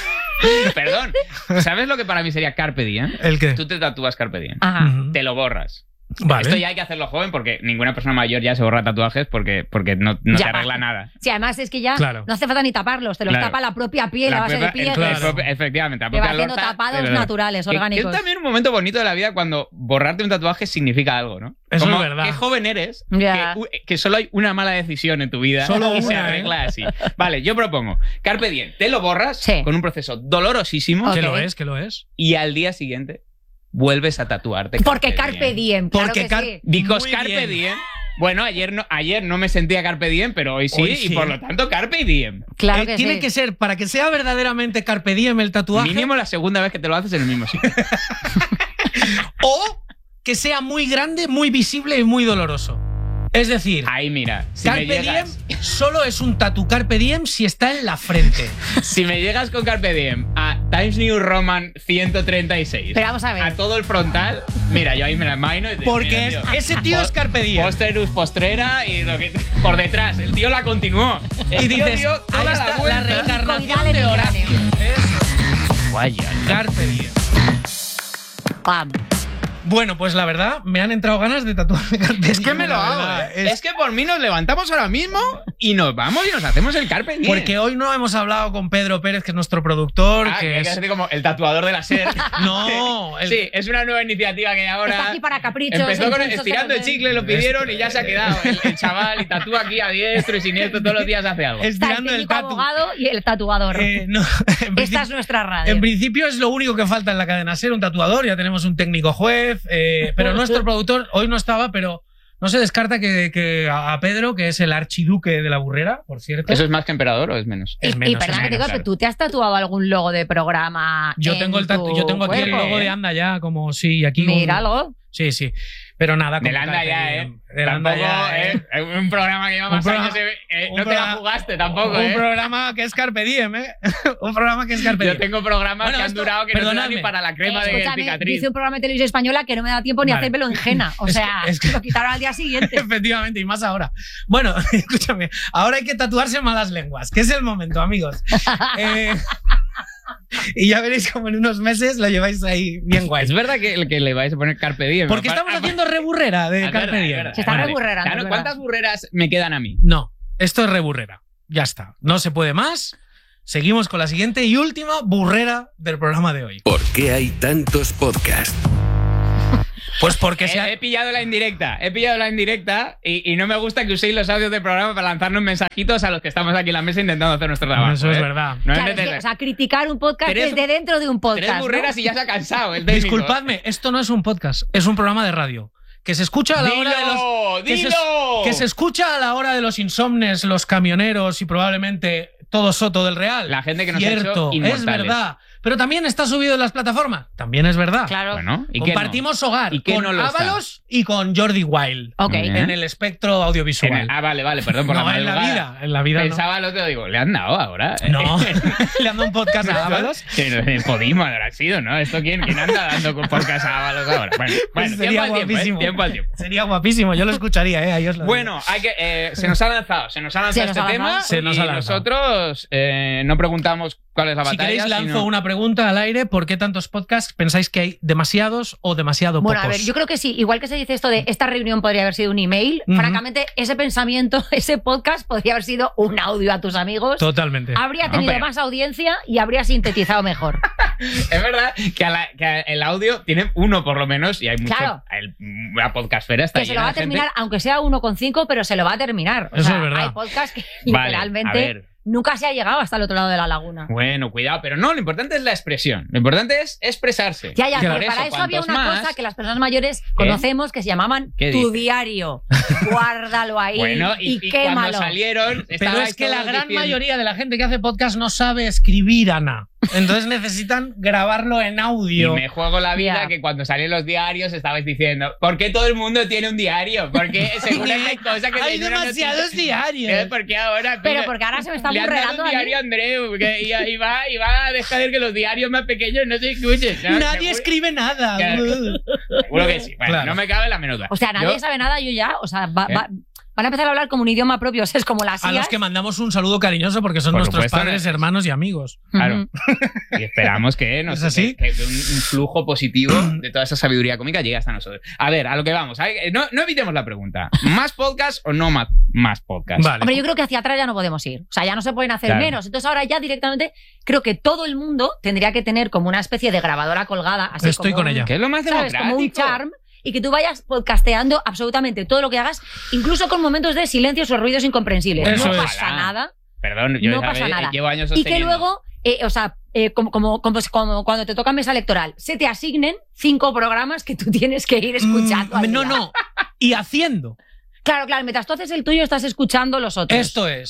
[SPEAKER 1] Perdón. ¿Sabes lo que para mí sería Carpe Diem?
[SPEAKER 3] ¿El qué?
[SPEAKER 1] Tú te tatúas Carpe Diem.
[SPEAKER 2] Ajá.
[SPEAKER 3] Ujú.
[SPEAKER 1] Te lo borras.
[SPEAKER 3] Vale.
[SPEAKER 1] Esto ya hay que hacerlo joven porque ninguna persona mayor ya se borra tatuajes porque no te
[SPEAKER 2] Ya
[SPEAKER 1] arregla
[SPEAKER 2] basta.
[SPEAKER 1] nada.
[SPEAKER 2] Sí, además es que ya
[SPEAKER 3] Claro.
[SPEAKER 2] no hace falta ni taparlos, te los
[SPEAKER 1] Claro.
[SPEAKER 2] tapa la propia piel a base de piel.
[SPEAKER 1] Efectivamente. La
[SPEAKER 2] Que va
[SPEAKER 1] propia
[SPEAKER 2] haciendo
[SPEAKER 1] lorza,
[SPEAKER 2] tapados
[SPEAKER 1] pero-
[SPEAKER 2] naturales,
[SPEAKER 1] que
[SPEAKER 2] orgánicos.
[SPEAKER 1] es también un momento bonito de la vida cuando borrarte un tatuaje significa algo, ¿no?
[SPEAKER 3] Eso
[SPEAKER 1] Como,
[SPEAKER 3] es verdad.
[SPEAKER 1] Qué joven eres,
[SPEAKER 2] Ya.
[SPEAKER 1] que solo hay una mala decisión en tu vida
[SPEAKER 3] Solo
[SPEAKER 1] y se
[SPEAKER 3] una,
[SPEAKER 1] arregla así. Vale, yo propongo, Carpe Diem, te lo borras
[SPEAKER 2] Sí.
[SPEAKER 1] con un proceso dolorosísimo
[SPEAKER 2] Ok.
[SPEAKER 3] ¿Qué lo es?
[SPEAKER 1] y al día siguiente vuelves a tatuarte.
[SPEAKER 2] Porque Carpe Diem, claro
[SPEAKER 3] Porque
[SPEAKER 2] que sí.
[SPEAKER 1] Because
[SPEAKER 3] Muy
[SPEAKER 1] Carpe
[SPEAKER 3] bien.
[SPEAKER 1] Diem. Bueno, ayer no me sentía Carpe Diem, pero hoy sí,
[SPEAKER 3] Hoy sí.
[SPEAKER 1] y por lo tanto Carpe Diem.
[SPEAKER 2] Claro que
[SPEAKER 3] tiene
[SPEAKER 2] sí.
[SPEAKER 3] que ser, para que sea verdaderamente Carpe Diem el tatuaje,
[SPEAKER 1] Mínimo la segunda vez que te lo haces en el mismo sitio.
[SPEAKER 3] o que sea muy grande, muy visible y muy doloroso. Es decir,
[SPEAKER 1] Ahí mira, si me
[SPEAKER 3] Carpe Diem
[SPEAKER 1] llegas,
[SPEAKER 3] solo es un tatu Carpe Diem si está en la frente.
[SPEAKER 1] si me llegas con Carpe Diem a Times New Roman 136,
[SPEAKER 2] Pero vamos a ver.
[SPEAKER 1] a todo el frontal, mira, yo ahí me la imagino. Y te-
[SPEAKER 3] Porque
[SPEAKER 1] mira, tío,
[SPEAKER 3] ese tío es Carpe Diem.
[SPEAKER 1] Posterus postrera y lo que por detrás, el tío la continuó. El
[SPEAKER 3] Y
[SPEAKER 1] tío
[SPEAKER 3] dices,
[SPEAKER 1] dio
[SPEAKER 3] ahí
[SPEAKER 1] toda la
[SPEAKER 3] está la
[SPEAKER 1] vuelta.
[SPEAKER 3] reencarnación de Horacio.
[SPEAKER 1] Vaya.
[SPEAKER 3] Carpe Diem.
[SPEAKER 2] Pam.
[SPEAKER 3] Bueno, pues la verdad, me han entrado ganas de tatuarme Carpe Diem.
[SPEAKER 1] Es que me lo
[SPEAKER 3] la
[SPEAKER 1] hago.
[SPEAKER 3] verdad.
[SPEAKER 1] Es que por mí nos levantamos ahora mismo y nos vamos y nos hacemos el Carpe Diem.
[SPEAKER 3] Porque hoy no hemos hablado con Pedro Pérez, que es nuestro productor.
[SPEAKER 1] Ah,
[SPEAKER 3] que
[SPEAKER 1] que
[SPEAKER 3] es...
[SPEAKER 1] es como el tatuador de la SER.
[SPEAKER 3] No, el-
[SPEAKER 1] Sí, es una nueva iniciativa que hay ahora.
[SPEAKER 2] Está aquí para caprichos.
[SPEAKER 1] Empezó con
[SPEAKER 2] impulsos
[SPEAKER 1] estirando el
[SPEAKER 2] de-
[SPEAKER 1] chicle, lo pidieron y ya se ha quedado el chaval y tatúa aquí a diestro y siniestro, todos los días hace algo.
[SPEAKER 2] Está el
[SPEAKER 3] estirando el
[SPEAKER 2] técnico
[SPEAKER 3] tatu.
[SPEAKER 2] abogado y el tatuador.
[SPEAKER 3] No, en
[SPEAKER 2] Esta es nuestra radio.
[SPEAKER 3] En principio es lo único que falta en la cadena SER, un tatuador, ya tenemos un técnico juez, pero nuestro productor hoy no estaba, pero no se descarta que a Pedro, que es el archiduque de La Burrera, por cierto.
[SPEAKER 1] ¿Eso es más que emperador o es menos?
[SPEAKER 3] Es
[SPEAKER 2] y
[SPEAKER 3] menos,
[SPEAKER 2] perdón
[SPEAKER 3] es
[SPEAKER 2] que te digo,
[SPEAKER 3] menos,
[SPEAKER 2] que tú te has tatuado algún logo de programa.
[SPEAKER 3] Yo
[SPEAKER 2] en
[SPEAKER 3] tengo, yo tengo aquí el
[SPEAKER 2] tu
[SPEAKER 3] logo
[SPEAKER 2] cuerpo.
[SPEAKER 3] de Anda ya, como sí, aquí.
[SPEAKER 2] Míralo.
[SPEAKER 3] Sí, sí. Pero nada,
[SPEAKER 1] de Landa ya, De Landa ya, un programa que lleva más años. No te la jugaste tampoco,
[SPEAKER 3] Un programa que es Carpe Diem, Un programa que es Carpe Diem.
[SPEAKER 1] Yo tengo programas que han durado que no dan ni para la crema de cicatriz.
[SPEAKER 2] Hice un programa de televisión española que no me da tiempo ni hacérmelo en Jena. O sea, lo quitaron al día siguiente.
[SPEAKER 3] Efectivamente, y más ahora. Bueno, escúchame, ahora hay que tatuarse malas lenguas, que es el momento, amigos. Y ya veréis como en unos meses lo lleváis ahí bien guay.
[SPEAKER 1] Es verdad que le vais a poner Carpe Diem.
[SPEAKER 3] Porque estamos haciendo reburrera de Carpe Diem.
[SPEAKER 2] Se está reburrera.
[SPEAKER 1] Claro, ¿cuántas burreras me quedan a mí?
[SPEAKER 3] No, esto es reburrera. Ya está. No se puede más. Seguimos con la siguiente y última burrera del programa de hoy.
[SPEAKER 4] ¿Por qué hay tantos podcasts?
[SPEAKER 3] Pues porque
[SPEAKER 1] he pillado la indirecta. Y no me gusta que uséis los audios del programa para lanzarnos mensajitos a los que estamos aquí en la mesa intentando hacer nuestro trabajo.
[SPEAKER 3] Eso es verdad.
[SPEAKER 1] No
[SPEAKER 2] claro, o sea, criticar un podcast desde dentro de un podcast.
[SPEAKER 1] 3 burreras, ¿no? Y ya se ha cansado.
[SPEAKER 3] Disculpadme, esto no es un podcast, es un programa de radio. Que se escucha a la hora de los. Que se escucha a la hora de los insomnes, los camioneros y probablemente todo Soto del Real.
[SPEAKER 1] La gente que nos ha hecho inmortales.
[SPEAKER 3] Es verdad. Pero también está subido en las plataformas. También es verdad.
[SPEAKER 2] Claro.
[SPEAKER 1] Bueno, ¿y
[SPEAKER 3] compartimos hogar
[SPEAKER 1] ¿y
[SPEAKER 3] con Ábalos y con Jordi Wild. En el espectro audiovisual.
[SPEAKER 1] Vale, perdón por la
[SPEAKER 3] madrugada. En la vida
[SPEAKER 1] pensaba, lo te digo, ¿le han dado ahora?
[SPEAKER 3] No, le han dado un podcast a Ábalos.
[SPEAKER 1] Podimo habrá sido, ¿no? ¿Esto quién anda dando con podcast a Ábalos ahora? Bueno,
[SPEAKER 3] sería guapísimo.
[SPEAKER 1] Tiempo al tiempo.
[SPEAKER 3] Sería guapísimo, yo lo escucharía, ahí os lo
[SPEAKER 1] Bueno, se nos ha lanzado este tema y nosotros no preguntamos cuál es la batalla.
[SPEAKER 3] Si queréis lanzo una pregunta al aire. ¿Por qué tantos podcasts? ¿Pensáis que hay demasiados o demasiado pocos?
[SPEAKER 2] Bueno, a ver, yo creo que sí. Igual que se dice esto de esta reunión podría haber sido un email, francamente, ese pensamiento, ese podcast podría haber sido un audio a tus amigos.
[SPEAKER 3] Totalmente.
[SPEAKER 2] Habría tenido más audiencia y habría sintetizado mejor.
[SPEAKER 1] Es verdad que el audio tiene uno por lo menos y hay mucho. Claro. La podcastfera está
[SPEAKER 2] llena de gente. Que se lo va a terminar, aunque sea 1,5, pero se lo va a terminar.
[SPEAKER 3] Eso es verdad.
[SPEAKER 2] Hay podcasts que literalmente nunca se ha llegado hasta el otro lado de la laguna.
[SPEAKER 1] Bueno, cuidado, pero no, lo importante es la expresión. Lo importante es expresarse.
[SPEAKER 2] Ya, pero para eso había una cosa que las personas mayores conocemos que se llamaban tu diario. Guárdalo ahí y quémalo.
[SPEAKER 1] Cuando salieron...
[SPEAKER 3] Pero es que la gran mayoría de la gente que hace podcast no sabe escribir, Ana. Entonces necesitan grabarlo en audio.
[SPEAKER 1] Y me juego la vida que cuando salen los diarios estabais diciendo ¿por qué todo el mundo tiene un diario? Porque según hay cosas que
[SPEAKER 3] hay demasiados diarios.
[SPEAKER 1] ¿Por qué ahora?
[SPEAKER 2] Pero porque ahora se me está burregando
[SPEAKER 1] un diario a Andreu y va a dejar que los diarios más pequeños no se escuchen. ¿No?
[SPEAKER 3] Nadie escribe nada.
[SPEAKER 1] Seguro que sí. Bueno, no me cabe la menor duda.
[SPEAKER 2] O sea, nadie sabe nada, yo ya. O sea, van a empezar a hablar como un idioma propio, o sea, es como las
[SPEAKER 3] a los que mandamos un saludo cariñoso porque son nuestros padres, hermanos y amigos.
[SPEAKER 1] Claro. Y esperamos que, que un flujo positivo de toda esa sabiduría cómica llegue hasta nosotros. A ver, a lo que vamos. No evitemos la pregunta. ¿Más podcast o no más podcast?
[SPEAKER 2] Vale. Hombre, yo creo que hacia atrás ya no podemos ir. O sea, ya no se pueden hacer menos. Entonces ahora ya directamente creo que todo el mundo tendría que tener como una especie de grabadora colgada. Así
[SPEAKER 3] Estoy con ella.
[SPEAKER 1] Que es lo más democrático.
[SPEAKER 2] Como un charm. Y que tú vayas podcasteando absolutamente todo lo que hagas, incluso con momentos de silencios o ruidos incomprensibles.
[SPEAKER 3] Eso
[SPEAKER 2] no pasa nada.
[SPEAKER 1] Perdón, yo llevo años sosteniendo.
[SPEAKER 2] Y que luego, como cuando te toca mesa electoral, se te asignen 5 programas que tú tienes que ir escuchando.
[SPEAKER 3] No. Y haciendo.
[SPEAKER 2] Claro, mientras tú haces el tuyo estás escuchando los otros.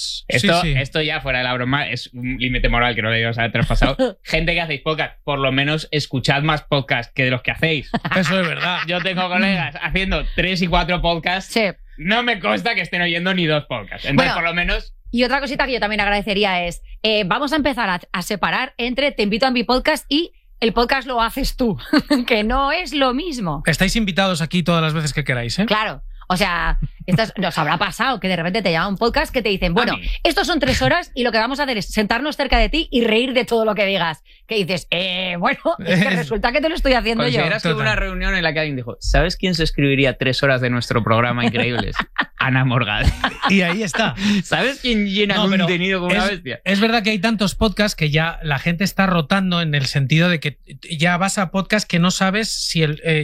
[SPEAKER 1] Esto ya fuera de la broma es un límite moral que no le debemos haber traspasado. Gente que hacéis podcast, por lo menos escuchad más podcasts que de los que hacéis.
[SPEAKER 3] Eso es verdad.
[SPEAKER 1] Yo tengo colegas haciendo 3 y 4 podcasts.
[SPEAKER 2] Sí.
[SPEAKER 1] No me consta que estén oyendo ni 2 podcasts. Entonces, por lo menos...
[SPEAKER 2] Y otra cosita que yo también agradecería es, vamos a empezar a separar entre Te invito a mi podcast y el podcast lo haces tú, que no es lo mismo.
[SPEAKER 3] Estáis invitados aquí todas las veces que queráis, ¿eh?
[SPEAKER 2] Claro. O sea, nos habrá pasado que de repente te llama un podcast que te dicen, bueno, estos son 3 horas y lo que vamos a hacer es sentarnos cerca de ti y reír de todo lo que digas. Que dices, bueno, es que resulta que te lo estoy haciendo yo.
[SPEAKER 1] ¿Consideras que hubo una reunión en la que alguien dijo, ¿sabes quién se escribiría 3 horas de nuestro programa increíbles? Ana Morgade.
[SPEAKER 3] Y ahí está.
[SPEAKER 1] ¿Sabes quién llena contenido como una bestia?
[SPEAKER 3] Es verdad que hay tantos podcasts que ya la gente está rotando en el sentido de que ya vas a podcasts que no sabes si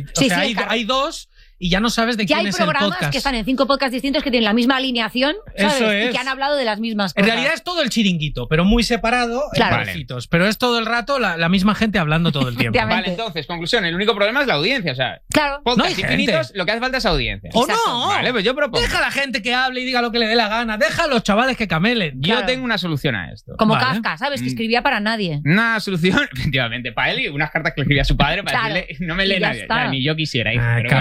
[SPEAKER 3] hay 2... Y ya no sabes de quién es el podcast.
[SPEAKER 2] Ya hay programas que están en 5 podcasts distintos que tienen la misma alineación, ¿sabes?
[SPEAKER 3] Eso es.
[SPEAKER 2] Y que han hablado de las mismas cosas.
[SPEAKER 3] En realidad es todo el chiringuito, pero muy separado en trocitos. Pero es todo el rato la misma gente hablando todo el tiempo.
[SPEAKER 1] Vale, entonces, conclusión, el único problema es la audiencia. O sea, podcasts infinitos, lo que hace falta es audiencia.
[SPEAKER 3] ¡O no!
[SPEAKER 1] Vale, pues yo propongo.
[SPEAKER 3] Deja a la gente que hable y diga lo que le dé la gana. Deja a los chavales que camelen.
[SPEAKER 1] Yo tengo una solución a esto.
[SPEAKER 2] Como Kafka, ¿sabes? Que escribía para nadie.
[SPEAKER 1] Una solución, efectivamente, para él y unas cartas que le escribía a su padre para decirle, no me lee nadie. Ni yo quisiera.
[SPEAKER 3] Kafka, qué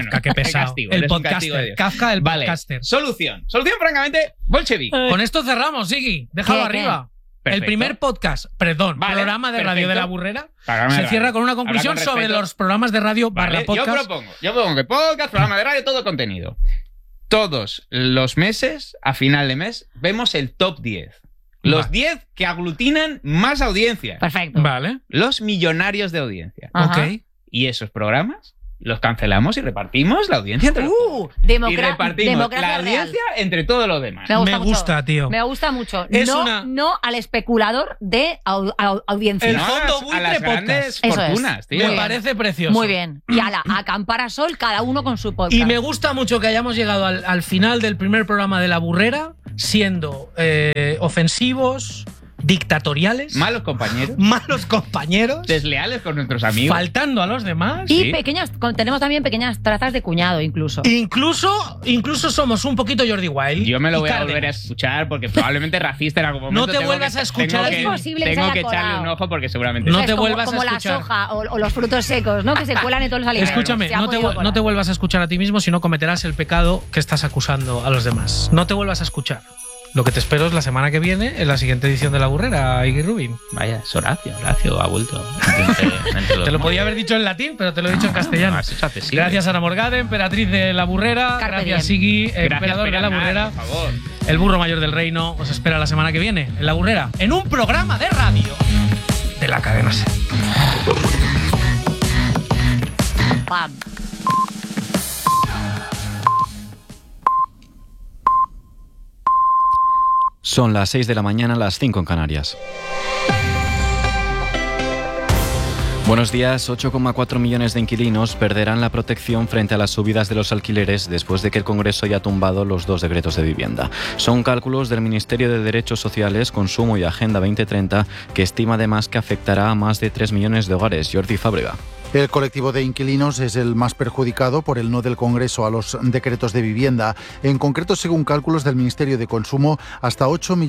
[SPEAKER 3] pesado.
[SPEAKER 1] castigo,
[SPEAKER 3] El
[SPEAKER 1] eres un castigo de
[SPEAKER 3] podcaster.
[SPEAKER 1] Dios.
[SPEAKER 3] Kafka, el
[SPEAKER 1] Vale,
[SPEAKER 3] podcaster.
[SPEAKER 1] solución, francamente bolchevique.
[SPEAKER 3] Con esto cerramos, Iggy. Déjalo
[SPEAKER 2] ¿Qué?
[SPEAKER 3] arriba.
[SPEAKER 1] Perfecto.
[SPEAKER 3] El primer podcast,
[SPEAKER 1] Vale,
[SPEAKER 3] programa de radio
[SPEAKER 1] perfecto.
[SPEAKER 3] de La Burrera,
[SPEAKER 1] Programa de
[SPEAKER 3] se
[SPEAKER 1] radio.
[SPEAKER 3] cierra con una
[SPEAKER 1] Habla
[SPEAKER 3] conclusión
[SPEAKER 1] con
[SPEAKER 3] sobre
[SPEAKER 1] respeto.
[SPEAKER 3] los programas de radio
[SPEAKER 1] Vale,
[SPEAKER 3] barra podcast.
[SPEAKER 1] yo propongo que podcast, programa de radio, todo contenido. Todos los meses, a final de mes, vemos el top 10. Los
[SPEAKER 3] Vale.
[SPEAKER 1] 10 que aglutinan más audiencia.
[SPEAKER 2] Perfecto.
[SPEAKER 3] Vale,
[SPEAKER 1] Los millonarios de audiencia.
[SPEAKER 2] Ajá.
[SPEAKER 3] ok.
[SPEAKER 1] Y esos programas los cancelamos y repartimos la audiencia entre los todos. Y repartimos
[SPEAKER 2] democracia
[SPEAKER 1] la
[SPEAKER 2] real.
[SPEAKER 1] audiencia entre todos los demás.
[SPEAKER 3] Me gusta, tío.
[SPEAKER 2] Me gusta mucho.
[SPEAKER 3] Es
[SPEAKER 2] no,
[SPEAKER 3] una-
[SPEAKER 2] no al especulador de audiencia.
[SPEAKER 3] El
[SPEAKER 1] No,
[SPEAKER 3] fondo
[SPEAKER 1] a
[SPEAKER 3] buitre
[SPEAKER 1] las grandes
[SPEAKER 2] podcast. Eso es.
[SPEAKER 1] fortunas, tío.
[SPEAKER 2] Muy
[SPEAKER 3] Me
[SPEAKER 2] bien.
[SPEAKER 3] parece precioso.
[SPEAKER 2] Muy bien. Y ala, a acampar a sol, cada uno con su podcast.
[SPEAKER 3] Y me gusta mucho que hayamos llegado al final del primer programa de La Burrera siendo ofensivos, dictatoriales,
[SPEAKER 1] Malos compañeros,
[SPEAKER 3] malos compañeros,
[SPEAKER 1] desleales con nuestros amigos.
[SPEAKER 3] faltando a los demás.
[SPEAKER 2] Y
[SPEAKER 1] Sí.
[SPEAKER 2] tenemos también pequeñas trazas de cuñado, incluso.
[SPEAKER 3] Incluso somos un poquito Jordi Wild.
[SPEAKER 1] Yo me lo
[SPEAKER 3] y
[SPEAKER 1] voy a
[SPEAKER 3] Cárdenas.
[SPEAKER 1] volver a escuchar porque probablemente racista en algún momento.
[SPEAKER 3] No te
[SPEAKER 1] tengo
[SPEAKER 3] vuelvas
[SPEAKER 1] que-
[SPEAKER 3] a escuchar.
[SPEAKER 1] Tengo
[SPEAKER 2] Es
[SPEAKER 1] que,
[SPEAKER 2] posible que se
[SPEAKER 1] tengo
[SPEAKER 2] haya
[SPEAKER 1] que echarle
[SPEAKER 2] colado.
[SPEAKER 1] un ojo porque seguramente
[SPEAKER 3] No
[SPEAKER 1] sí.
[SPEAKER 3] te
[SPEAKER 2] Es como,
[SPEAKER 3] vuelvas a
[SPEAKER 2] como la
[SPEAKER 3] escuchar.
[SPEAKER 2] soja o los frutos secos, ¿no? Que se cuelan en todos los alimentos.
[SPEAKER 3] Escúchame,
[SPEAKER 2] Se ha
[SPEAKER 3] no te
[SPEAKER 2] podido colar.
[SPEAKER 3] vuelvas a escuchar a ti mismo, si no cometerás el pecado que estás acusando a los demás. No te vuelvas a escuchar. Lo que te espero es la semana que viene, en la siguiente edición de La Burrera, Iggy Rubin.
[SPEAKER 1] Vaya, es Horacio ha vuelto.
[SPEAKER 3] Te lo podía haber dicho en latín, pero te lo he dicho en castellano.
[SPEAKER 1] Has hecho accesible.
[SPEAKER 3] Gracias, Ana Morgade, emperatriz de La Burrera.
[SPEAKER 2] Carpe
[SPEAKER 3] Gracias,
[SPEAKER 2] diem.
[SPEAKER 3] Iggy,
[SPEAKER 1] Gracias,
[SPEAKER 3] emperador de La
[SPEAKER 1] Peragnat,
[SPEAKER 3] Burrera.
[SPEAKER 1] por favor.
[SPEAKER 3] El burro mayor del reino os espera la semana que viene en La Burrera, en un programa de radio de la cadena SER.
[SPEAKER 2] Pam.
[SPEAKER 5] Son las 6 de la mañana, las 5 en Canarias. Buenos días. 8,4 millones de inquilinos perderán la protección frente a las subidas de los alquileres después de que el Congreso haya tumbado los 2 decretos de vivienda. Son cálculos del Ministerio de Derechos Sociales, Consumo y Agenda 2030, que estima además que afectará a más de 3 millones de hogares. Jordi Fábrega.
[SPEAKER 6] El colectivo de inquilinos es el más perjudicado por el no del Congreso a los decretos de vivienda. En concreto, según cálculos del Ministerio de Consumo, hasta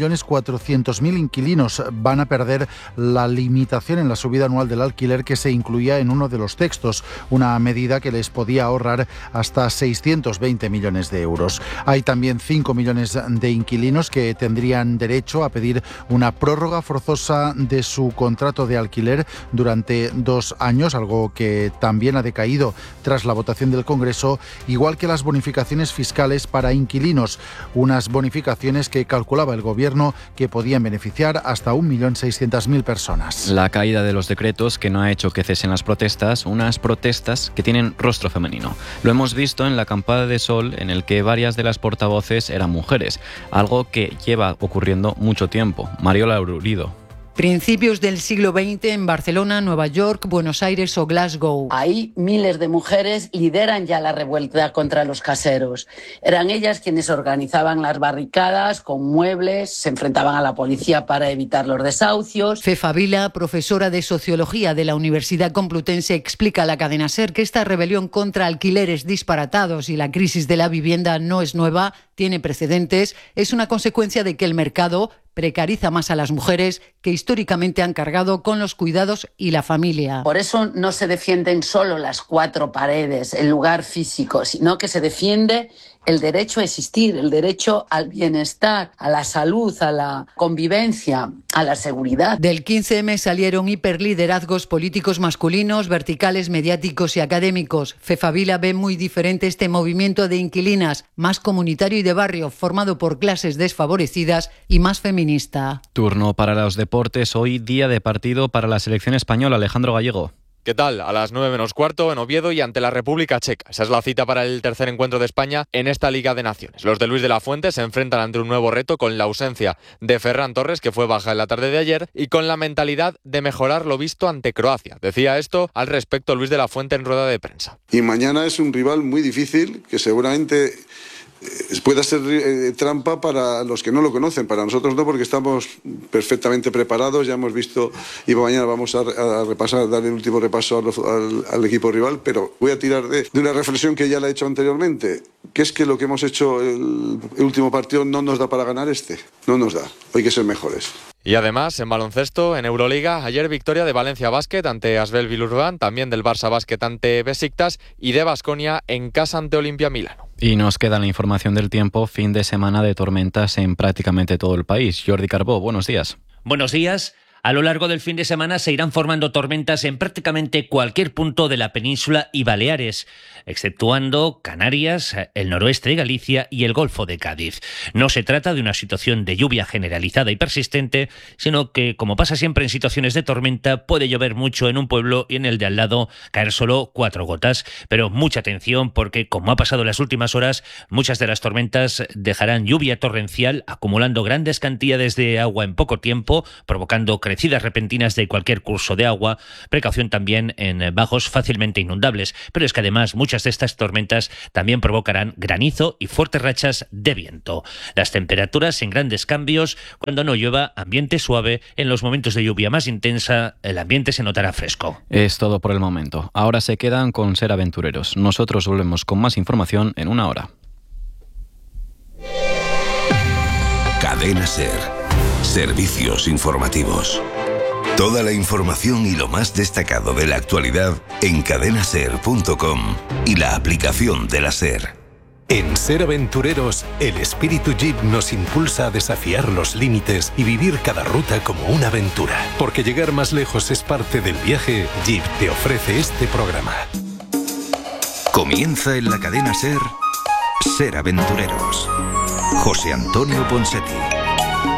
[SPEAKER 6] 8.400.000 inquilinos van a perder la limitación en la subida anual del alquiler que se incluía en uno de los textos, una medida que les podía ahorrar hasta 620 millones de euros. Hay también 5 millones de inquilinos que tendrían derecho a pedir una prórroga forzosa de su contrato de alquiler durante 2 años, algo que también ha decaído tras la votación del Congreso, igual que las bonificaciones fiscales para inquilinos, unas bonificaciones que calculaba el Gobierno que podían beneficiar hasta 1.600.000 personas.
[SPEAKER 5] La caída de los decretos que no ha hecho que cesen las protestas, unas protestas que tienen rostro femenino. Lo hemos visto en la acampada de sol, en el que varias de las portavoces eran mujeres, algo que lleva ocurriendo mucho tiempo. Mariola Urido.
[SPEAKER 7] Principios del siglo XX en Barcelona, Nueva York, Buenos Aires o Glasgow.
[SPEAKER 8] Ahí miles de mujeres lideran ya la revuelta contra los caseros. Eran ellas quienes organizaban las barricadas con muebles, se enfrentaban a la policía para evitar los desahucios.
[SPEAKER 7] Fefa Vila, profesora de Sociología de la Universidad Complutense, explica a la cadena SER que esta rebelión contra alquileres disparatados y la crisis de la vivienda no es nueva, tiene precedentes, es una consecuencia de que el mercado precariza más a las mujeres que históricamente han cargado con los cuidados y la familia.
[SPEAKER 8] Por eso no se defienden solo las 4 paredes, el lugar físico, sino que se defiende el derecho a existir, el derecho al bienestar, a la salud, a la convivencia, a la seguridad.
[SPEAKER 7] Del 15M salieron hiperliderazgos políticos masculinos, verticales, mediáticos y académicos. Fefa Vila ve muy diferente este movimiento de inquilinas, más comunitario y de barrio, formado por clases desfavorecidas y más feminista.
[SPEAKER 5] Turno para los deportes. Hoy día de partido para la selección española. Alejandro Gallego.
[SPEAKER 9] ¿Qué tal? A las 9 menos cuarto en Oviedo y ante la República Checa. Esa es la cita para el tercer encuentro de España en esta Liga de Naciones. Los de Luis de la Fuente se enfrentan ante un nuevo reto con la ausencia de Ferran Torres, que fue baja en la tarde de ayer, y con la mentalidad de mejorar lo visto ante Croacia. Decía esto al respecto Luis de la Fuente en rueda de prensa.
[SPEAKER 10] Y mañana es un rival muy difícil que seguramente pueda ser trampa para los que no lo conocen, para nosotros no, porque estamos perfectamente preparados, ya hemos visto y mañana vamos a repasar, dar el último repaso al equipo rival, pero voy a tirar de una reflexión que ya la he hecho anteriormente, que es que lo que hemos hecho el último partido no nos da para ganar no nos da, hay que ser mejores.
[SPEAKER 9] Y además, en baloncesto, en Euroliga, ayer victoria de Valencia Basket ante Asvel Villeurbanne, también del Barça Basket ante Besiktas y de Baskonia en casa ante Olimpia Milano.
[SPEAKER 5] Y nos queda la información del tiempo, fin de semana de tormentas en prácticamente todo el país. Jordi Carbó, buenos días.
[SPEAKER 11] Buenos días. A lo largo del fin de semana se irán formando tormentas en prácticamente cualquier punto de la península y Baleares, exceptuando Canarias, el noroeste de Galicia y el Golfo de Cádiz. No se trata de una situación de lluvia generalizada y persistente, sino que, como pasa siempre en situaciones de tormenta, puede llover mucho en un pueblo y en el de al lado caer solo 4 gotas. Pero mucha atención porque, como ha pasado en las últimas horas, muchas de las tormentas dejarán lluvia torrencial, acumulando grandes cantidades de agua en poco tiempo, provocando crecidas repentinas de cualquier curso de agua. Precaución también en bajos fácilmente inundables, pero es que además muchas de estas tormentas también provocarán granizo y fuertes rachas de viento. Las temperaturas sin grandes cambios. Cuando no llueva, ambiente suave. En los momentos de lluvia más intensa, el ambiente se notará fresco.
[SPEAKER 5] Es todo por el momento. Ahora se quedan con Ser Aventureros. Nosotros volvemos con más información en una hora.
[SPEAKER 4] Cadena Ser. Servicios informativos. Toda la información y lo más destacado de la actualidad en cadenaser.com y la aplicación de la SER.
[SPEAKER 12] En Ser Aventureros, el espíritu Jeep nos impulsa a desafiar los límites y vivir cada ruta como una aventura. Porque llegar más lejos es parte del viaje, Jeep te ofrece este programa.
[SPEAKER 4] Comienza en la cadena SER, Ser Aventureros. José Antonio Ponseti.